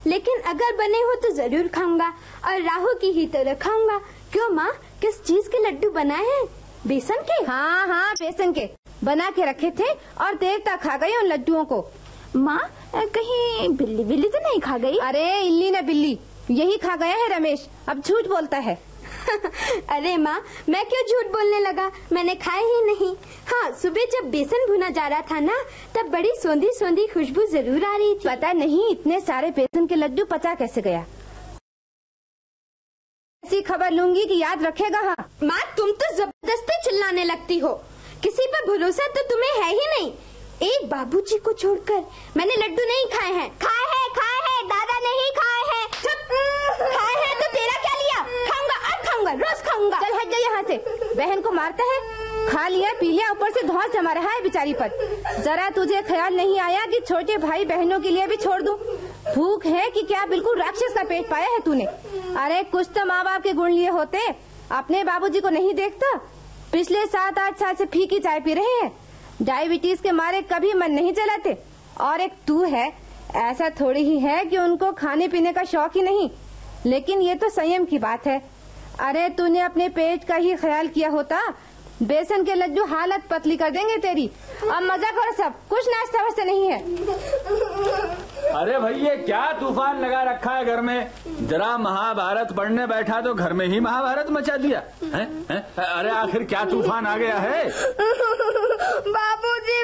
लेकिन अगर बने हो तो जरूर खाऊंगा और राहु की ही तरह खाऊंगा। क्यों माँ, किस चीज के लड्डू बनाए हैं? बेसन के? हाँ हाँ, बेसन के बना के रखे थे और देर तक खा गई उन लड्डुओं को। माँ, कहीं बिल्ली बिल्ली तो नहीं खा गई? अरे इल्ली न बिल्ली, यही खा गया है रमेश। अब झूठ बोलता है। अरे माँ, मैं क्यों झूठ बोलने लगा, मैंने खाए ही नहीं। हाँ, सुबह जब बेसन भुना जा रहा था ना, तब बड़ी सोंधी सोंधी खुशबू जरूर आ रही थी। पता नहीं इतने सारे बेसन के लड्डू पचा कैसे गया। ऐसी खबर लूंगी कि याद रखेगा। हाँ माँ, तुम तो जबरदस्ती चिल्लाने लगती हो। किसी पर भरोसा तो तुम्हें है ही नहीं। एक बाबूजी को छोड़कर मैंने लड्डू नहीं खाए हैं। खाए हैं, दादा नहीं खाए हैं। खाए हैं तो तेरा क्या लिया? खाऊंगा, अब खाऊंगा, रोज खाऊंगा। चल हट जा यहाँ से। बहन को मारता है, खा लिया पी लिया, ऊपर से धौंस जमा रहा है बेचारी पर। जरा तुझे ख्याल नहीं आया कि छोटे भाई बहनों के लिए भी छोड़ दूं? भूख है कि क्या बिल्कुल राक्षस का पेट पाया है तूने। अरे कुछ तो माँ बाप के गुण लिए होते। अपने बाबूजी को नहीं देखता, पिछले 7-8 साल से फीकी चाय पी रहे हैं। डायबिटीज के मारे कभी मन नहीं चलाते। और एक तू है, ऐसा थोड़ी ही है कि उनको खाने पीने का शौक ही नहीं, लेकिन ये तो संयम की बात है। अरे तूने अपने पेट का ही ख्याल किया होता, बेसन के लड्डू हालत पतली कर देंगे तेरी। अब मजा करो सब, कुछ नाश्ता वास्ता नहीं है। अरे भैया, क्या तूफान लगा रखा है घर में। जरा महाभारत पढ़ने बैठा तो घर में ही महाभारत मचा दिया है? अरे आखिर क्या तूफान आ गया है? बाबूजी,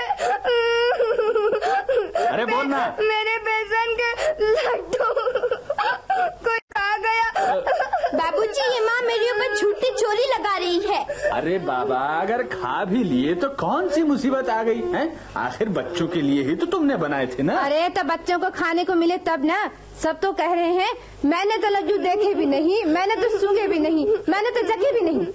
अरे बोलना। मेरे बेसन के लड्डू कोई खा गया। बाबूजी, ये माँ मेरे ऊपर झूठी चोरी लगा रही है। अरे बाबा, अगर खा भी लिए तो कौन सी मुसीबत आ गई है? आखिर बच्चों के लिए ही तो तुमने बनाए थे ना। अरे तो बच्चों को खाने को मिले तब ना। सब तो कह रहे हैं मैंने तो लड्डू देखे भी नहीं, मैंने तो सूंघे भी नहीं, मैंने तो चखे भी नहीं।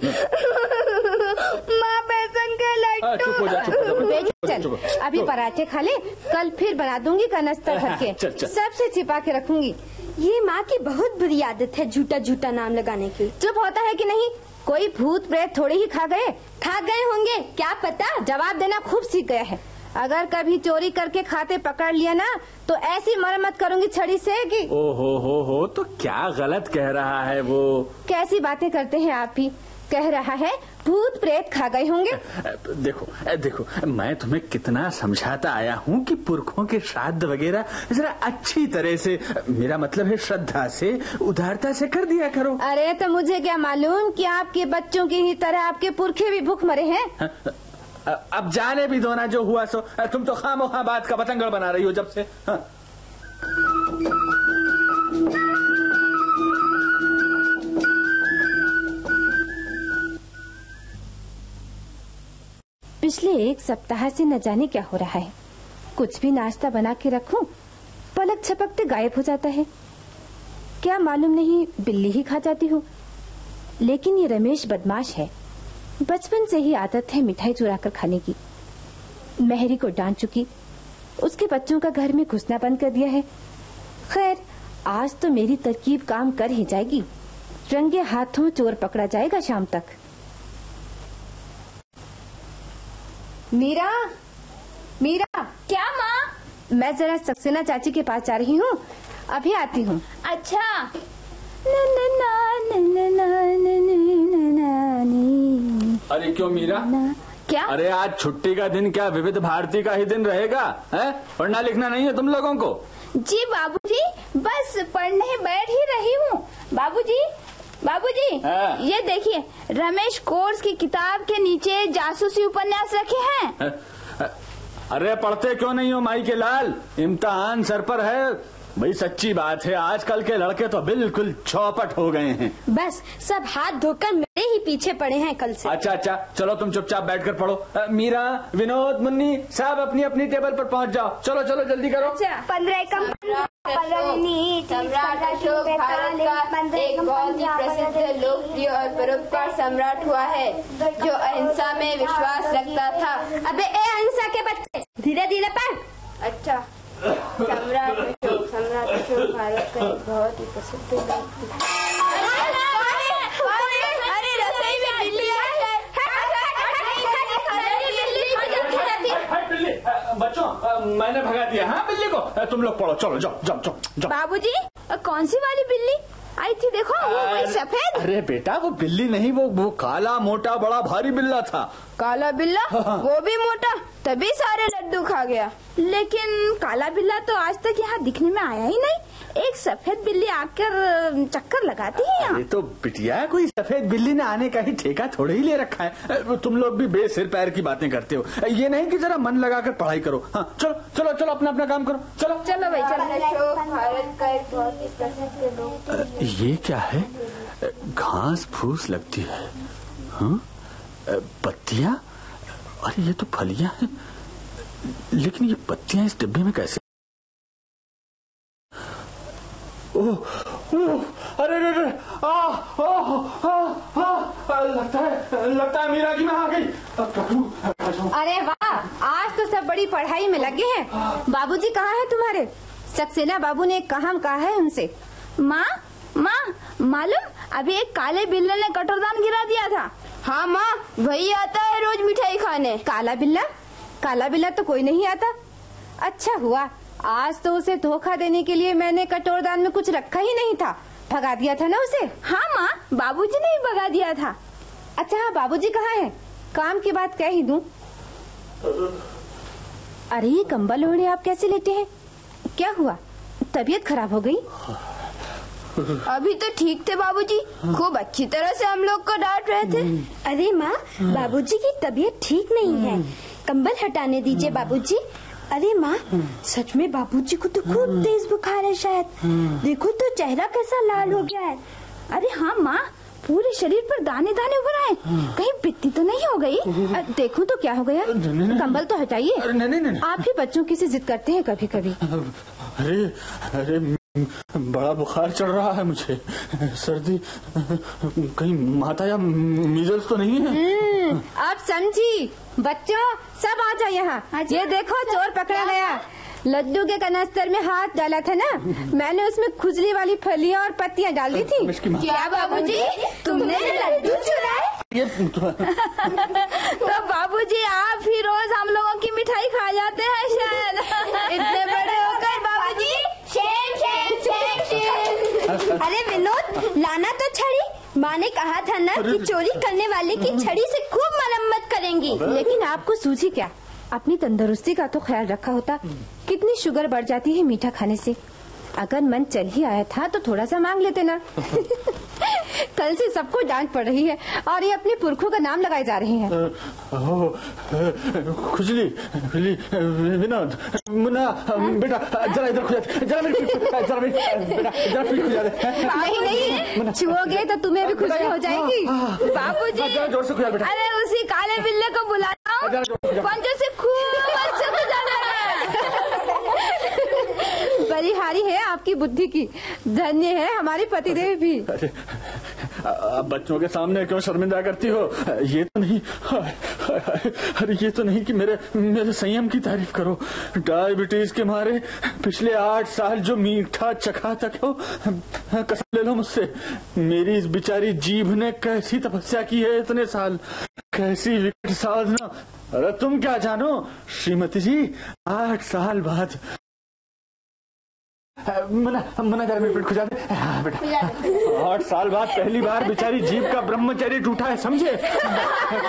माँ, बेसन के लड्डू। चुप हो जा, चुप हो जा। चल अभी पराठे खा ले, कल फिर बना दूंगी कनस्तर भर के। सबसे छिपा के रखूंगी। ये माँ की बहुत बुरी आदत है झूठा झूठा नाम लगाने की। चुप होता है कि नहीं? कोई भूत प्रेत थोड़े ही खा गए होंगे, क्या पता। जवाब देना खूब सीख गया है। अगर कभी चोरी करके खाते पकड़ लिया ना, तो ऐसी मरम्मत करूंगी छड़ी से कि। ओहो हो, तो क्या गलत कह रहा है वो? कैसी बातें करते हैं आप ही। कह रहा है भूत प्रेत खा गए होंगे। देखो, मैं तुम्हें कितना समझाता आया हूँ कि पुरखों के श्राद्ध वगैरह जरा अच्छी तरह से, मेरा मतलब है श्रद्धा से, उदारता से कर दिया करो। अरे तो मुझे क्या मालूम कि आपके बच्चों की ही तरह आपके पुरखे भी भूख मरे हैं। अब जाने भी दो ना, जो हुआ सो। तुम तो खामोखा बात का पतंगड़ बना रही हो जब से। पिछले 1 सप्ताह से न जाने क्या हो रहा है। कुछ भी नाश्ता बना के रखूं, पलक झपकते गायब हो जाता है। क्या मालूम नहीं बिल्ली ही खा जाती हो। लेकिन ये रमेश बदमाश है, बचपन से ही आदत है मिठाई चुरा कर खाने की। मेहरी को डांट चुकी, उसके बच्चों का घर में घुसना बंद कर दिया है। खैर, आज तो मेरी तरकीब काम कर ही जाएगी। रंगे हाथों चोर पकड़ा जाएगा शाम तक। मीरा, क्या माँ? मैं जरा सक्सेना चाची के पास जा रही हूँ, अभी आती हूँ। अच्छा। अरे क्यों मीरा? क्या? अरे आज छुट्टी का दिन क्या विविध भारती का ही दिन रहेगा? है? पढ़ना लिखना नहीं है तुम लोगों को? जी बाबूजी, बस पढ़ने बैठ ही रही हूँ। बाबूजी, ये देखिए, रमेश कोर्स की किताब के नीचे जासूसी उपन्यास रखे हैं। अरे पढ़ते क्यों नहीं हो माई के लाल? इम्तिहान सर पर है। भाई सच्ची बात है, आजकल के लड़के तो बिल्कुल चौपट हो गए हैं। बस सब हाथ धोकर मेरे ही पीछे पड़े हैं कल से। अच्छा, चलो तुम चुपचाप बैठकर पढ़ो। मीरा, विनोद, मुन्नी, सब अपनी अपनी टेबल पर पहुंच जाओ। चलो जल्दी करो। 15 सम्राट अशोक भारत का एक बहुत ही प्रसिद्ध, लोकप्रिय और परोपकार सम्राट हुआ है, जो अहिंसा में विश्वास रखता था। अबे ए अहिंसा के बच्चे, धीरे धीरे पढ़। अच्छा। सम्राट अशोक भारत का एक बहुत ही प्रसिद्ध लोकप्रिय। अरे रसोई में बिल्ली है। बच्चों मैंने भगा दिया। हाँ बिल्ली को। तुम लोग पढ़ो, चलो जाओ जाओ जाओ जाओ। बाबूजी कौन सी वाली बिल्ली आई थी? देखो वो सफेद। अरे बेटा वो बिल्ली नहीं, वो काला मोटा बड़ा भारी बिल्ला था। काला बिल्ला? वो भी मोटा, तभी सारे लड्डू खा गया। लेकिन काला बिल्ला तो आज तक यहाँ दिखने में आया ही नहीं। एक सफेद बिल्ली आकर चक्कर लगाती है यहाँ। ये तो बिटिया कोई सफेद बिल्ली ने आने का ही ठेका थोड़े ही ले रखा है। तुम लोग भी बेसिर पैर की बातें करते हो। ये नहीं कि जरा मन लगाकर पढ़ाई करो। हाँ चलो चलो चलो अपना अपना काम करो। चलो चलो भाई चलो। भारत का एक बहुत ही प्रसिद्ध लोक। ये क्या है? घास फूस लगती है। हाँ पत्तियां? अरे ये तो फलियां हैं, लेकिन ये पत्तियां इस डिब्बे में कैसे? ओह अरे अरे लगता है मीरा की माँ आ गई। अरे वाह, आज तो सब बड़ी पढ़ाई में लगे हैं। बाबूजी कहाँ है तुम्हारे? सक्सेना बाबू ने एक काम कहा है उनसे। माँ मालूम अभी एक काले बिल्ले ने कटोरदान गिरा दिया था। हाँ माँ, वही आता है रोज मिठाई खाने। काला बिल्ला? काला बिल्ला तो कोई नहीं आता। अच्छा हुआ, आज तो उसे धोखा देने के लिए मैंने कटोरदान में कुछ रखा ही नहीं था। भगा दिया था ना उसे। हाँ माँ, बाबूजी ने ही भगा दिया था। अच्छा हाँ, बाबूजी कहाँ हैं? काम की बात कह ही दूं। अरे ये कंबल ओढ़े आप कैसे लेटे हैं? क्या हुआ, तबीयत खराब हो गई? अभी तो ठीक थे बाबूजी, खूब अच्छी तरह से हम लोग को डांट रहे थे। अरे माँ, बाबूजी की तबीयत ठीक नहीं है, कंबल हटाने दीजिए बाबूजी। अरे माँ, सच में बाबूजी को तो खूब तेज बुखार है शायद। देखो तो चेहरा कैसा लाल हो गया है। अरे हाँ माँ, पूरे शरीर पर दाने दाने उभर आए। कहीं पित्ती तो नहीं हो गई? देखूं तो क्या हो गया? कंबल तो हटाइए। आप ही बच्चों की सी जिद करते हैं कभी कभी। अरे अरे बड़ा बुखार चढ़ रहा है मुझे। सर्दी, कहीं माता या मीजल्स तो नहीं है? आप समझी। बच्चों सब आ जाओ यहाँ। ये देखो चोर पकड़ा गया। लड्डू के कनस्तर में हाथ डाला था ना, मैंने उसमें खुजली वाली फलियां और पत्तियां डाल दी थी। क्या बाबूजी, तुमने लड्डू चुराए? तो बाबूजी आप ही रोज हम लोगों की मिठाई खा जाते हैं शायद। इतने बड़े होकर बाबूजी। Shem Shem Shem Shem. अरे विनोद, लाना तो छड़ी। माँ ने कहा था ना कि चोरी करने वाले की छड़ी से खूब मरम्मत करेंगी। लेकिन आपको सूझी क्या? अपनी तंदुरुस्ती का तो ख्याल रखा होता। कितनी शुगर बढ़ जाती है मीठा खाने से। अगर मन चल ही आया था तो थोड़ा सा मांग लेते ना। कल से सबको डांट पड़ रही है और ये अपने पुरखों का नाम लगाए जा रहे हैं। खुजली खुजली। विनोद, मुन्ना, बेटा जरा इधर खुजा, जरा मेरी बेटा खुजा दे। नहीं, छुओगे तो तुम्हें भी खुजली हो जाएगी। बाबूजी जोर से खुजा बेटा। अरे उसी काले बिल्ले को बुलाता हूँ, पंजों से खूब अच्छे से जाना है। बलिहारी है आपकी बुद्धि की। धन्य है हमारे पतिदेव भी। अब बच्चों के सामने क्यों शर्मिंदा करती हो? ये तो नहीं, अरे ये तो नहीं कि मेरे संयम की तारीफ करो। डायबिटीज के मारे पिछले 8 साल जो मीठा चखा तक हो, कसम ले लो मुझसे, मेरी इस बेचारी जीभ ने कैसी तपस्या की है इतने साल, कैसी विकट साधना। अरे तुम क्या जानो श्रीमती जी, 8 साल बाद मना जरा मेरे पेट खुजा दे। हाँ बेटा, 8 साल बाद पहली बार बेचारी जीभ का ब्रह्मचर्य टूटा है, समझे?